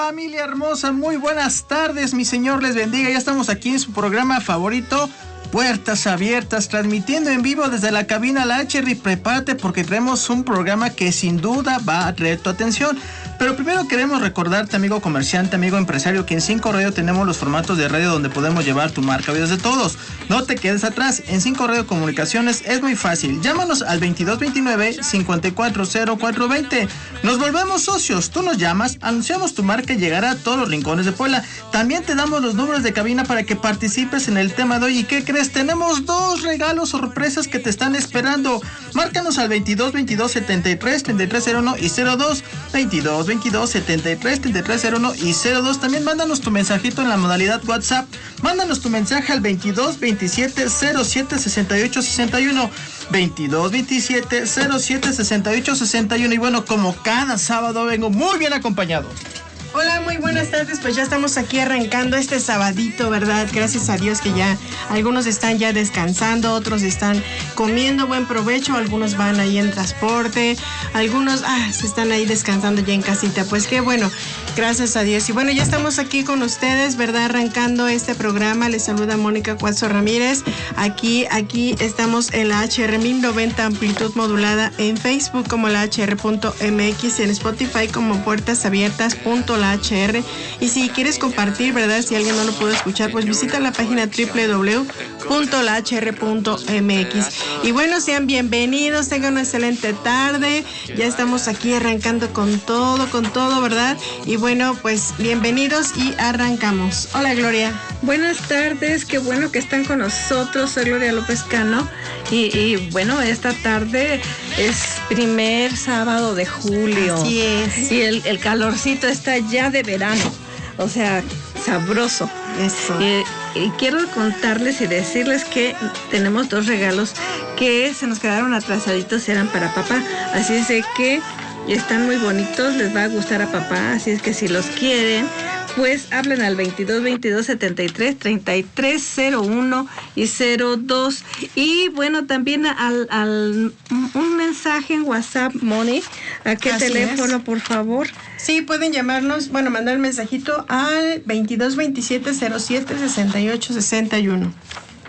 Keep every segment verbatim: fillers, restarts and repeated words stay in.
Familia hermosa, muy buenas tardes, mi Señor les bendiga. Ya estamos aquí en su programa favorito, Puertas Abiertas, transmitiendo en vivo desde la cabina La H R. Prepárate porque traemos un programa que sin duda va a atraer tu atención. Pero primero queremos recordarte, amigo comerciante, amigo empresario, que en cinco Radio tenemos los formatos de radio donde podemos llevar tu marca a oídos de todos. No te quedes atrás, en cinco Radio Comunicaciones es muy fácil. Llámanos al veintidós veintinueve, cincuenta y cuatro cero cuatro veinte. Nos volvemos socios, tú nos llamas, anunciamos tu marca y llegará a todos los rincones de Puebla. También te damos los números de cabina para que participes en el tema de hoy. ¿Y qué crees? Tenemos dos regalos sorpresas que te están esperando. Márcanos al veintidós veintidós setenta y tres treinta y tres cero uno y cero dos, veintidós veintidós setenta y tres treinta y tres cero uno y cero dos. También mándanos tu mensajito en la modalidad WhatsApp. Mándanos tu mensaje al veintidós veintisiete cero siete sesenta y ocho sesenta y uno, veintidós veintisiete cero siete sesenta y ocho sesenta y uno. Y bueno, como cada sábado vengo muy bien acompañado. Hola, muy buenas tardes, pues ya estamos aquí arrancando este sabadito, ¿verdad? Gracias a Dios que ya algunos están ya descansando, otros están comiendo, buen provecho, algunos van ahí en transporte, algunos ah, se están ahí descansando ya en casita, pues qué bueno, gracias a Dios. Y bueno, ya estamos aquí con ustedes, ¿verdad? Arrancando este programa, les saluda Mónica Cuatzo Ramírez, aquí, aquí estamos en la H R mil noventa amplitud modulada, en Facebook como la H R punto M X y en Spotify como Puertas Abiertas punto la H R. Y si quieres compartir, ¿verdad? Si alguien no lo puede escuchar, pues visita la página doble u doble u doble u punto la H R punto M X. Y bueno, sean bienvenidos, tengan una excelente tarde. Ya estamos aquí arrancando con todo, con todo, ¿verdad? Y bueno, pues bienvenidos y arrancamos. Hola, Gloria. Buenas tardes, qué bueno que están con nosotros. Soy Gloria López Cano. Y, y bueno, esta tarde es primer sábado de julio. Así es. Y el, el calorcito está ya de verano. O sea, sabroso. Eso. Y, y quiero contarles y decirles que tenemos dos regalos que se nos quedaron atrasaditos, eran para papá. Así es de que están muy bonitos, les va a gustar a papá. Así es que si los quieren, pues hablen al veintidós veintidós setenta y tres treinta y tres cero uno y cero dos. Y bueno, también al, al un mensaje en WhatsApp, Moni. ¿A qué Así teléfono, es. por favor? Sí, pueden llamarnos, bueno, mandar el mensajito al veintidós veintisiete cero siete sesenta y ocho sesenta y uno.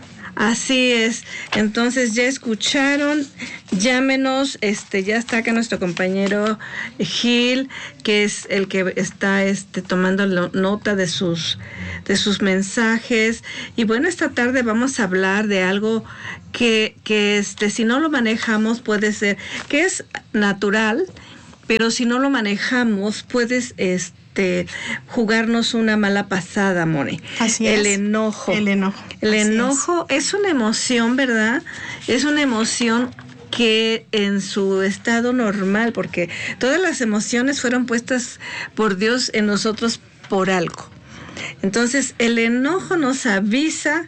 Así es, entonces ya escucharon, llámenos, este, ya está acá nuestro compañero Gil, que es el que está este, tomando lo, nota de sus, de sus mensajes. Y bueno, esta tarde vamos a hablar de algo que, que este, si no lo manejamos puede ser, que es natural, pero si no lo manejamos puedes este, jugarnos una mala pasada, More. Así es. El es. enojo. El enojo. El Así enojo es. es una emoción, ¿verdad? Es una emoción que en su estado normal, porque todas las emociones fueron puestas por Dios en nosotros por algo. Entonces, el enojo nos avisa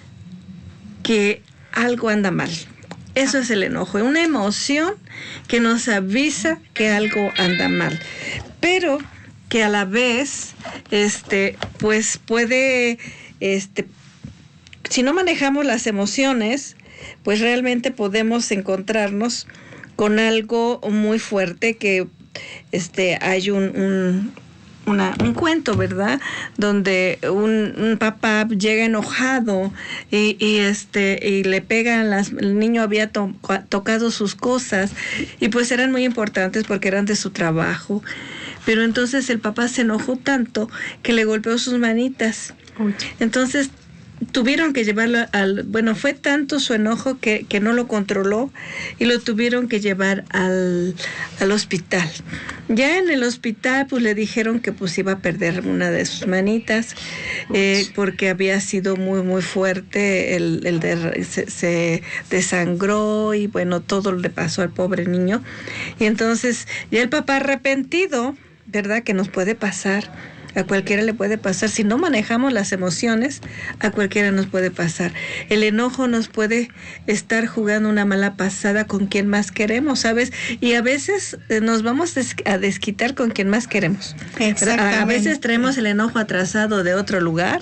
que algo anda mal. Eso es el enojo, una emoción que nos avisa que algo anda mal. Pero que a la vez, este, pues puede, este, si no manejamos las emociones, pues realmente podemos encontrarnos con algo muy fuerte, que este, hay un, un, una, un cuento, ¿verdad? Donde un, un papá llega enojado y, y, este, y le pegan las, el niño había to, tocado sus cosas y pues eran muy importantes porque eran de su trabajo. Pero entonces el papá se enojó tanto que le golpeó sus manitas. Uy. Entonces tuvieron que llevarlo al... Bueno, fue tanto su enojo que, que no lo controló y lo tuvieron que llevar al, al hospital. Ya en el hospital pues le dijeron que pues iba a perder una de sus manitas eh, porque había sido muy muy fuerte, el, el de, se, se desangró y bueno, todo le pasó al pobre niño. Y entonces ya el papá arrepentido, ¿verdad? Que nos puede pasar, a cualquiera le puede pasar, si no manejamos las emociones, a cualquiera nos puede pasar. El enojo nos puede estar jugando una mala pasada con quien más queremos, ¿sabes? Y a veces nos vamos a desquitar con quien más queremos. Exactamente. A veces traemos el enojo atrasado de otro lugar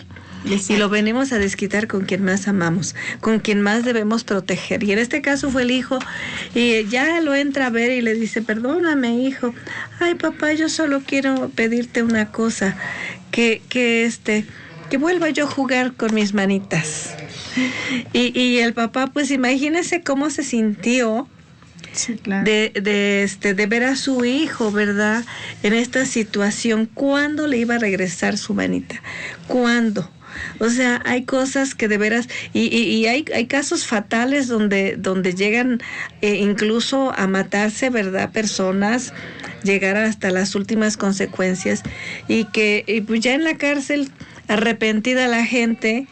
Exacto. Y lo venimos a desquitar con quien más amamos, con quien más debemos proteger. Y en este caso fue el hijo, y ya lo entra a ver y le dice, perdóname, hijo. Ay, papá, yo solo quiero pedirte una cosa, que, que este, que vuelva yo a jugar con mis manitas. Y, y el papá, pues imagínese cómo se sintió. Sí, claro. de, de, este, de ver a su hijo, ¿verdad? En esta situación, ¿cuándo le iba a regresar su manita? ¿Cuándo? O sea, hay cosas que de veras, y, y, y hay, hay casos fatales donde, donde llegan eh, incluso a matarse, ¿verdad? Personas, llegar hasta las últimas consecuencias, y que y pues ya en la cárcel, arrepentida la gente,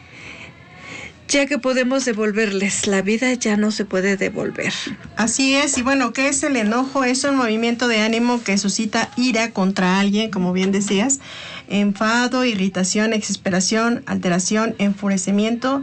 ya que podemos devolverles, la vida ya no se puede devolver. Así es, y bueno, ¿qué es el enojo? Es un movimiento de ánimo que suscita ira contra alguien, como bien decías, enfado, irritación, exasperación, alteración, enfurecimiento,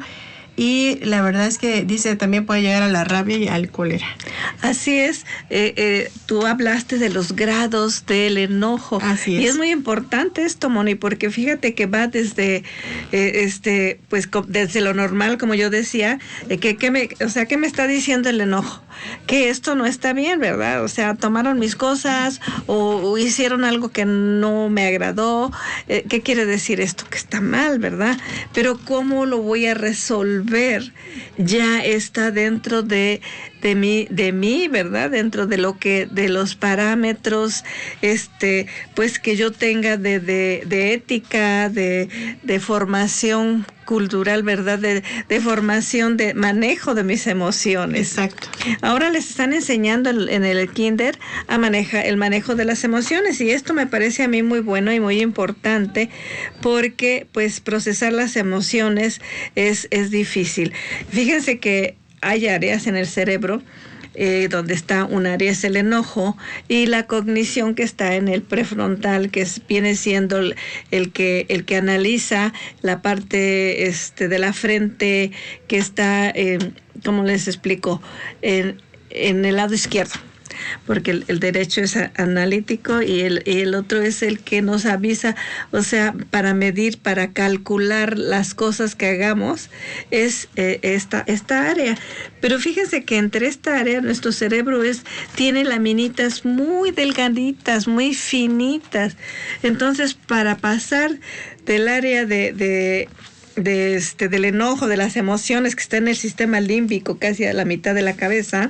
y la verdad es que dice también puede llegar a la rabia y al cólera. Así es, eh, eh, tú hablaste de los grados del enojo. Así es. Y es muy importante esto, Moni, porque fíjate que va desde, eh, este, pues desde lo normal, como yo decía, eh, que, que me, o sea, ¿qué me está diciendo el enojo? Que esto no está bien, ¿verdad? O sea, tomaron mis cosas o, o hicieron algo que no me agradó. Eh, ¿Qué quiere decir esto? Que está mal, ¿verdad? Pero ¿cómo lo voy a resolver? Ya está dentro de, de mí, de mí, ¿verdad? Dentro de lo que, de los parámetros, este, pues que yo tenga de, de, de ética, de, de formación cultural, ¿verdad? De, de formación, de manejo de mis emociones. Exacto. Ahora les están enseñando en, en el kinder a manejar el manejo de las emociones, y esto me parece a mí muy bueno y muy importante, porque pues procesar las emociones es, es difícil. Fíjense que hay áreas en el cerebro Eh, donde está un área es el enojo, y la cognición que está en el prefrontal, que es, viene siendo el, el que el que analiza la parte este de la frente que está, eh, ¿cómo les explico? En, en el lado izquierdo. Porque el, el derecho es analítico y el, y el otro es el que nos avisa, o sea, para medir, para calcular las cosas que hagamos, es eh, esta, esta área. Pero fíjense que entre esta área nuestro cerebro es, tiene laminitas muy delgaditas, muy finitas. Entonces, para pasar del área de... de de este del enojo, de las emociones, que está en el sistema límbico, casi a la mitad de la cabeza,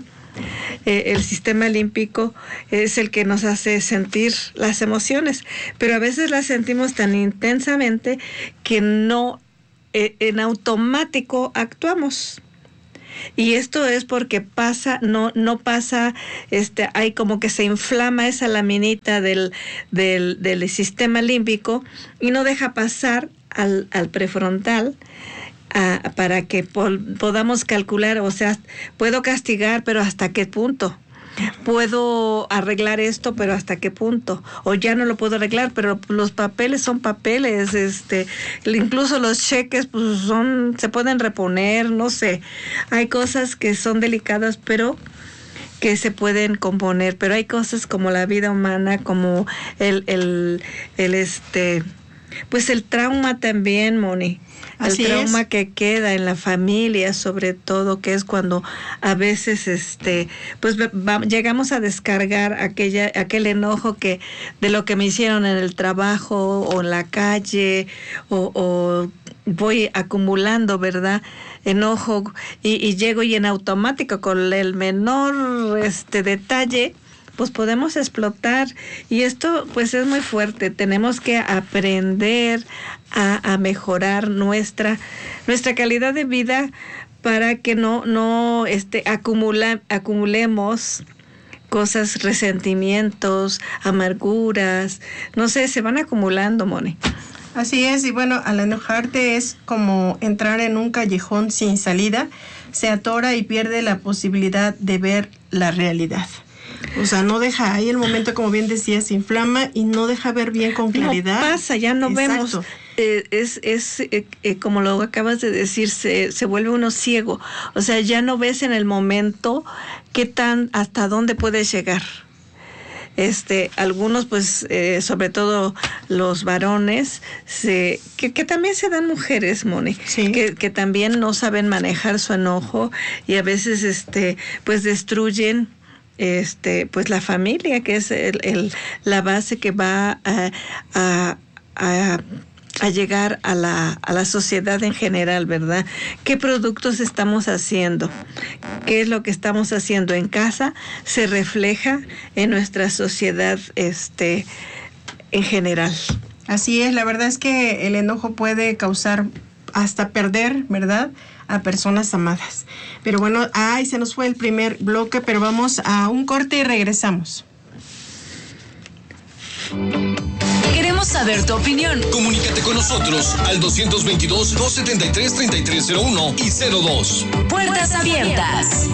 Eh, el sistema límbico es el que nos hace sentir las emociones, pero a veces las sentimos tan intensamente que no eh, en automático actuamos. Y esto es porque pasa, no, no pasa, este, hay como que se inflama esa laminita del, del, del sistema límbico y no deja pasar al, al prefrontal. A, para que po- podamos calcular, o sea, puedo castigar, pero ¿hasta qué punto? Puedo arreglar esto, pero ¿hasta qué punto? O ya no lo puedo arreglar, pero los papeles son papeles, este, incluso los cheques, pues son, se pueden reponer, no sé. Hay cosas que son delicadas, pero que se pueden componer, pero hay cosas como la vida humana, como el, el, el este, pues el trauma también, Moni. Así el trauma es. que queda en la familia, sobre todo, que es cuando a veces este pues va, llegamos a descargar aquella aquel enojo que de lo que me hicieron en el trabajo o en la calle, o, o voy acumulando, ¿verdad? Enojo, y, y llego y en automático con el menor este detalle pues podemos explotar, y esto pues es muy fuerte. Tenemos que aprender a, a mejorar nuestra nuestra calidad de vida para que no no este acumula, acumulemos cosas, resentimientos, amarguras, no sé, se van acumulando, Moni. Así es, y bueno, al enojarte es como entrar en un callejón sin salida, se atora y pierde la posibilidad de ver la realidad. O sea, no deja ahí el momento, como bien decías, se inflama y no deja ver bien con claridad. No pasa, ya no Exacto. vemos. Eh, es es eh, eh, como lo acabas de decir, se, se vuelve uno ciego. O sea, ya no ves en el momento qué tan, hasta dónde puedes llegar. este, algunos, pues, eh, sobre todo los varones, se, que, que también se dan mujeres, Moni, sí. que, que también no saben manejar su enojo y a veces, este, pues, destruyen este pues la familia, que es el, el la base que va a, a, a, a llegar a la, a la sociedad en general, ¿verdad? ¿Qué productos estamos haciendo? ¿Qué es lo que estamos haciendo en casa? Se refleja en nuestra sociedad este en general. Así es, la verdad es que el enojo puede causar hasta perder, ¿verdad?, a personas amadas. Pero bueno, ay, se nos fue el primer bloque, pero vamos a un corte y regresamos. Queremos saber tu opinión. Comunícate con nosotros al dos veintidós, doscientos setenta y tres, treinta y tres cero uno y cero dos. Puertas abiertas.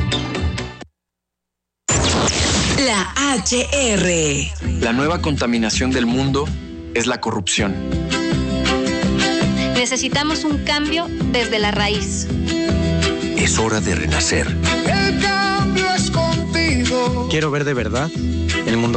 La H R. La nueva contaminación del mundo es la corrupción. Necesitamos un cambio desde la raíz. Es hora de renacer. El cambio es contigo. Quiero ver de verdad